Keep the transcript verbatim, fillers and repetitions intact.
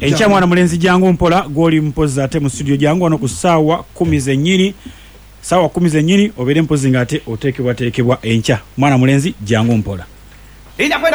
Encha mwana mulenzi jangu mpola goli mpoza ate mu studio jangu wano ku sawa kumi zenyini sawa kumi zenyini obere mpozi ngate otekebwa tekebwa encha mwana mulenzi jangu mpola.